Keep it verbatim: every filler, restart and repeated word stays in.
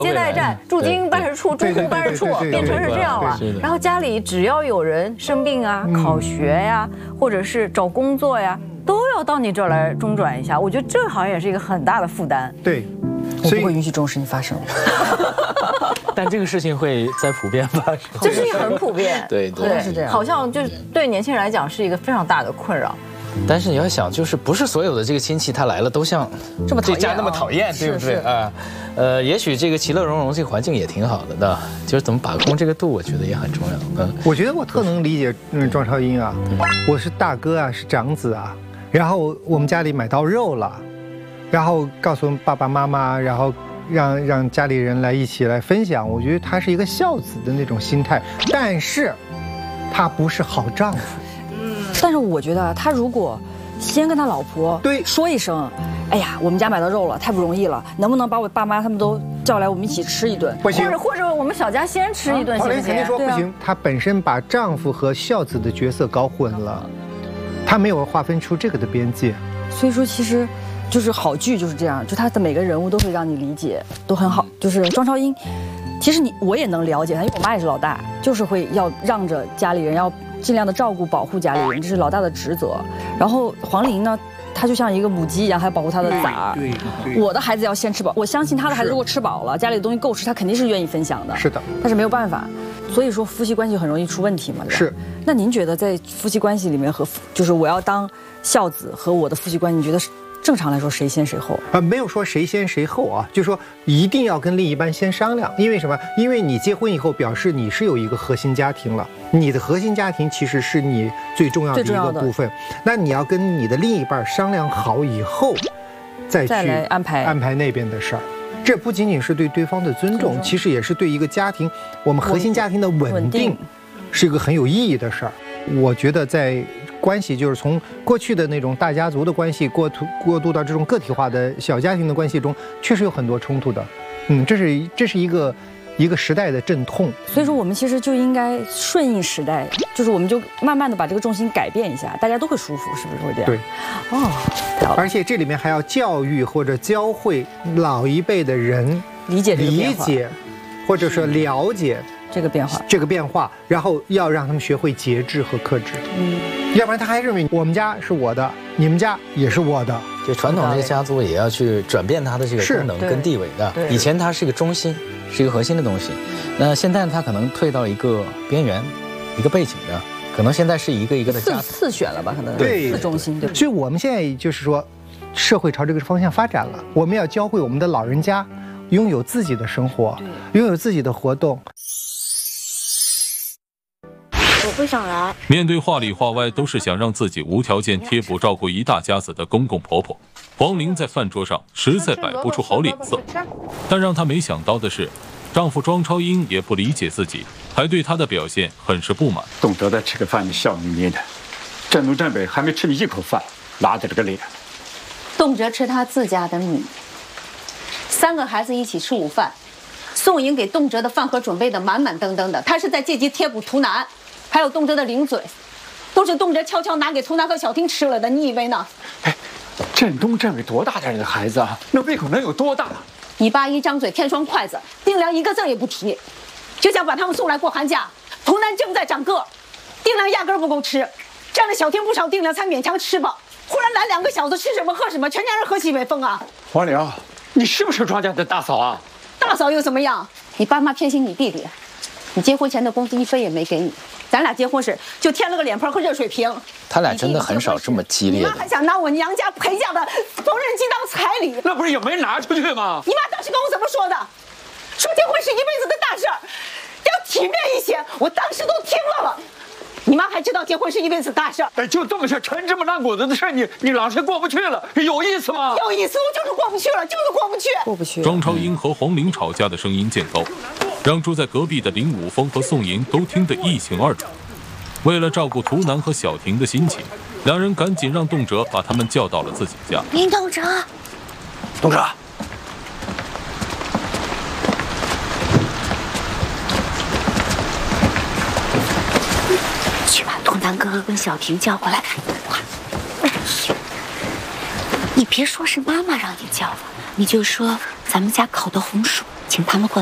接待站、驻京办事处、驻沪办事处变成是这样了。然后家里只要有人生病啊、考学呀，或者是找工作呀，都要到你这儿来中转一下。我觉得这好像也是一个很大的负担。 对， 我不会允许这种事情发生。 但这个事情会在普遍发生， 这事情很普遍。 对对， 是这样。好像就是对年轻人来讲是一个非常大的困扰。 但是你要想，就是不是所有的这个亲戚他来了都像这么这家那么讨厌，对不对啊？呃，也许这个其乐融融这个环境也挺好的，的，就是怎么把控这个度，我觉得也很重要。嗯， 我觉得我特能理解嗯庄超英啊，我是大哥啊，是长子啊，然后我们家里买到肉了，然后告诉爸爸妈妈，然后让让家里人来一起来分享，我觉得他是一个孝子的那种心态，但是他不是好丈夫。 但是我觉得他如果先跟他老婆对说一声，哎呀，我们家买到肉了，太不容易了，能不能把我爸妈他们都叫来，我们一起吃一顿？ 不行， 或者或者我们小家先吃一顿，行不行？ 肯定说不行，她本身把丈夫和孝子的角色搞混了，她没有划分出这个的边界。 所以说，其实就是好剧就是这样，就他的每个人物都会让你理解，都很好。就是庄超英，其实你我也能了解她，因为我妈也是老大，就是会要让着家里人要。尽量的照顾保护家里人，这是老大的职责。然后黄龄呢，她就像一个母鸡一样，还要保护她的崽儿。 对， 我的孩子要先吃饱，我相信他的孩子如果吃饱了，家里的东西够吃，他肯定是愿意分享的。 是的， 但是没有办法，所以说夫妻关系很容易出问题嘛，对吧？ 是。 那您觉得在夫妻关系里面和就是我要当孝子和我的夫妻关系，你觉得是？正常来说，谁先谁后啊？没有说谁先谁后啊，就说一定要跟另一半先商量。因为什么？因为你结婚以后，表示你是有一个核心家庭了，你的核心家庭其实是你最重要的一个部分。那你要跟你的另一半商量好以后，再去安排安排那边的事儿。这不仅仅是对对方的尊重，其实也是对一个家庭，我们核心家庭的稳定，是一个很有意义的事儿。我觉得在。关系就是从过去的那种大家族的关系过渡过渡到这种个体化的小家庭的关系中，确实有很多冲突的。嗯，这是这是一个一个时代的阵痛。 所以说，我们其实就应该顺应时代，就是我们就慢慢的把这个重心改变一下，大家都会舒服，是不是会这样？ 对。 哦，太好了。 而且这里面还要教育或者教会老一辈的人理解这个变化， 理解，或者说了解。 这个变化， 这个变化，然后要让他们学会节制和克制，嗯，要不然他还认为我们家是我的，你们家也是我的。 就传统这个家族也要去转变它的这个功能跟地位的。以前它是一个中心，是一个核心的东西，那现在它可能退到一个边缘，一个背景的，可能现在是一个一个的家次选了吧？可能对次中心对。 所以我们现在就是说，社会朝这个方向发展了，我们要教会我们的老人家拥有自己的生活，拥有自己的活动。 我不想来。 面对话里话外都是想让自己无条件贴补照顾一大家子的公公婆婆，黄龄在饭桌上实在摆不出好脸色。但让她没想到的是，丈夫庄超英也不理解自己，还对她的表现很是不满。 懂得的吃个饭，你笑眯眯的，正东正北还没吃你一口饭，拉着这个脸。 动辄吃他自家的米，三个孩子一起吃午饭，宋莹给动辄的饭盒准备的满满登登的，他是在借机贴补图南。还有动辄的零嘴，都是动辄悄悄拿给图南和小婷吃了的，你以为呢？ 哎，振东振伟多大点的孩子啊？那胃口能有多大？ 你爸一张嘴添双筷子，丁良一个字也不提，就想把他们送来过寒假。图南正在长个，丁良压根不够吃，占了小婷不少，丁良才勉强吃饱。忽然来两个小子，吃什么喝什么，全家人喝西北风啊！ 黄玲，你是不是庄家的大嫂啊？ 大嫂又怎么样？你爸妈偏心你弟弟，你结婚前的工资一分也没给你。咱俩结婚时就添了个脸盆和热水瓶， 他俩真的很少这么激烈的。 你妈还想拿我娘家陪嫁的缝纫机当彩礼， 那不是也没拿出去吗？ 你妈当时跟我怎么说的？说结婚是一辈子的大事儿，要体面一些。我当时都听了了。你妈还知道结婚是一辈子大事儿？ 哎，就这么些陈芝麻烂谷子的事儿，你你老是过不去了，有意思吗？ 有意思，我就是过不去了，就是过不去。 过不去。 庄超英和黄龄吵架的声音渐高，让住在隔壁的林武峰和宋莹都听得一清二楚。为了照顾图南和小婷的心情，两人赶紧让动辄把他们叫到了自己家。 林动辄， 动辄， 去把图南哥哥跟小婷叫过来谈谈话。你别说是妈妈让你叫了，你就说咱们家烤的红薯请他们过